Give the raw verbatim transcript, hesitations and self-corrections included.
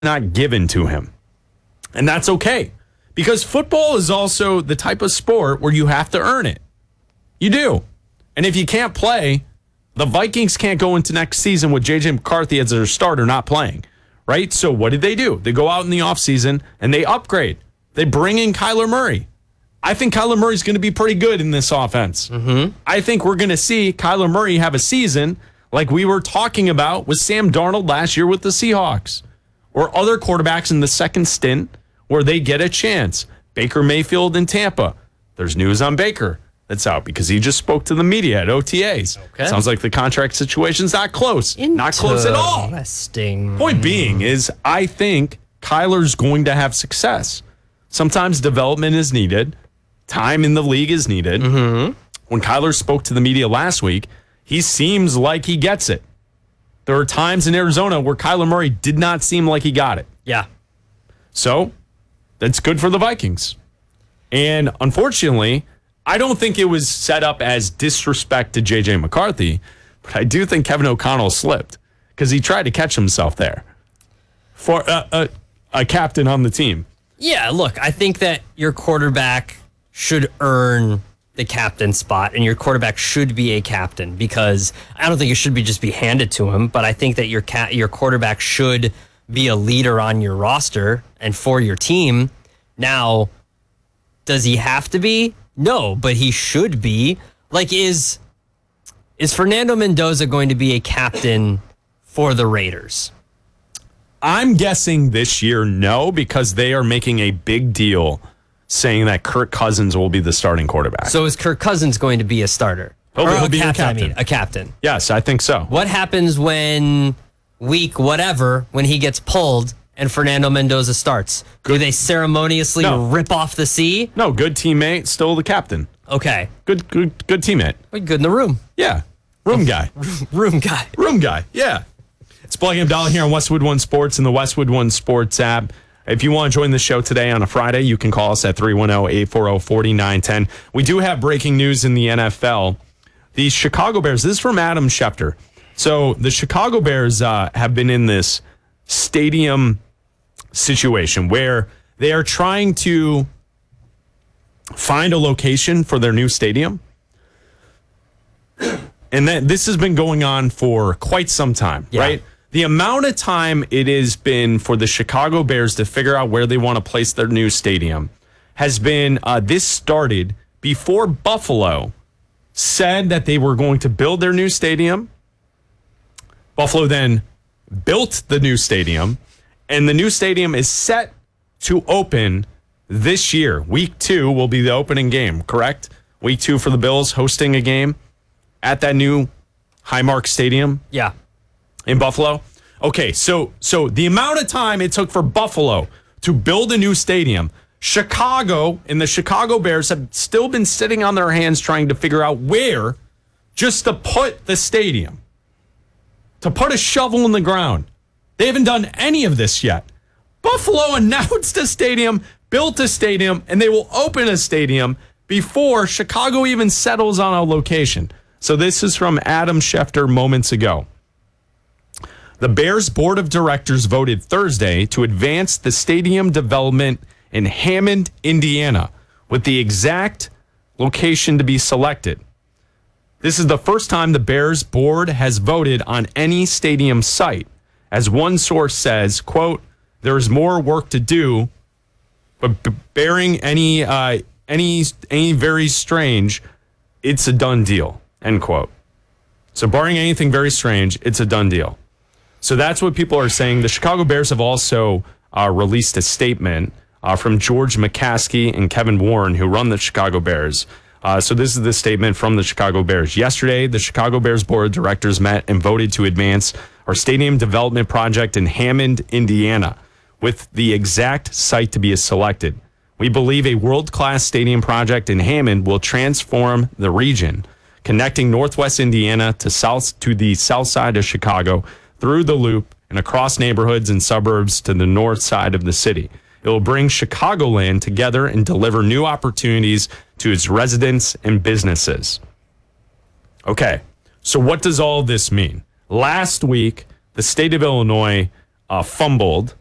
not given to him. And that's okay. Because football is also the type of sport where you have to earn it. You do. And if you can't play, the Vikings can't go into next season with J J McCarthy as their starter not playing, right? So what did they do? They go out in the offseason and they upgrade. They bring in Kyler Murray. I think Kyler Murray's going to be pretty good in this offense. Mm-hmm. I think we're going to see Kyler Murray have a season like we were talking about with Sam Darnold last year with the Seahawks, or other quarterbacks in the second stint where they get a chance. Baker Mayfield in Tampa. There's news on Baker that's out because he just spoke to the media at O T As. Okay. Sounds like the contract situation's not close. Not close at all. Interesting. Point being is I think Kyler's going to have success. Sometimes development is needed. Time in the league is needed. Mm-hmm. When Kyler spoke to the media last week, he seems like he gets it. There are times in Arizona where Kyler Murray did not seem like he got it. Yeah. So that's good for the Vikings. And unfortunately, I don't think it was set up as disrespect to J J McCarthy, but I do think Kevin O'Connell slipped because he tried to catch himself there for a, a, a captain on the team. Yeah, look, I think that your quarterback should earn the captain spot, and your quarterback should be a captain, because I don't think it should be just be handed to him, but I think that your ca- your quarterback should be a leader on your roster and for your team. Now, does he have to be? No, but he should be. Like, is is Fernando Mendoza going to be a captain for the Raiders? I'm guessing this year, no, because they are making a big deal saying that Kirk Cousins will be the starting quarterback. So is Kirk Cousins going to be a starter? He'll, or he'll a be captain, a captain. I mean, a captain. Yes, I think so. What happens when week whatever, when he gets pulled and Fernando Mendoza starts? Good. Do they ceremoniously No. rip off the C? No, good teammate, still the captain. Okay. Good, good, good teammate. We're good in the room. Yeah, room guy. Room guy. Room guy, yeah. It's Plug and Abdallah here on Westwood One Sports and the Westwood One Sports app. If you want to join the show today on a Friday, you can call us at three one zero, eight four zero, four nine one zero. We do have breaking news in the N F L. The Chicago Bears, this is from Adam Schefter. So the Chicago Bears uh, have been in this stadium situation where they are trying to find a location for their new stadium. And that this has been going on for quite some time, Yeah. right? The amount of time it has been for the Chicago Bears to figure out where they want to place their new stadium has been, uh, this started before Buffalo said that they were going to build their new stadium. Buffalo then built the new stadium, and the new stadium is set to open this year. Week two will be the opening game, correct? Week two for the Bills hosting a game at that new Highmark Stadium Yeah. in Buffalo. Okay, so so the amount of time it took for Buffalo to build a new stadium, Chicago and the Chicago Bears have still been sitting on their hands trying to figure out where just to put the stadium, to put a shovel in the ground. They haven't done any of this yet. Buffalo announced a stadium, built a stadium, and they will open a stadium before Chicago even settles on a location. So this is from Adam Schefter moments ago. The Bears Board of Directors voted Thursday to advance the stadium development in Hammond, Indiana, with the exact location to be selected. This is the first time the Bears board has voted on any stadium site. As one source says, quote, there is more work to do, but b- bearing any, uh, any, any very strange, it's a done deal, end quote. So barring anything very strange, it's a done deal. So that's what people are saying. The Chicago Bears have also uh, released a statement uh, from George McCaskey and Kevin Warren, who run the Chicago Bears. Uh, so this is the statement from the Chicago Bears. Yesterday, the Chicago Bears Board of Directors met and voted to advance our stadium development project in Hammond, Indiana, with the exact site to be selected. We believe a world-class stadium project in Hammond will transform the region, connecting Northwest Indiana to south to the south side of Chicago, through the loop and across neighborhoods and suburbs to the north side of the city. It will bring Chicagoland together and deliver new opportunities to its residents and businesses. Okay, so what does all this mean? Last week, the state of Illinois uh, fumbled